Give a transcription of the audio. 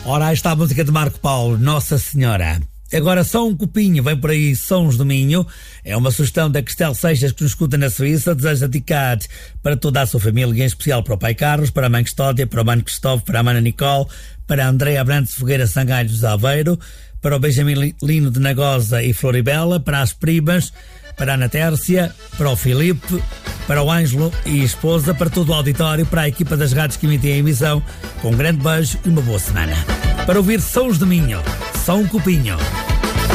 Ora, aí está a música de Marco Paulo, Nossa Senhora. Agora só um copinho, vem por aí Sons do Minho. É uma sugestão da Cristel Seixas, que nos escuta na Suíça. Deseja dedicar para toda a sua família, em especial para o pai Carlos, para a mãe Custódia, para o mano Cristóvão, para a mana Nicole, para a Andréa Abrantes Fogueira Sangalhos Aveiro, para o Benjamin Lino de Nagosa e Floribela, para as primas, para a Ana Tércia, para o Filipe, para o Ângelo e esposa, para todo o auditório, para a equipa das rádios que emitem a emissão, com um grande beijo e uma boa semana. Para ouvir Sons do Minho, só um copinho.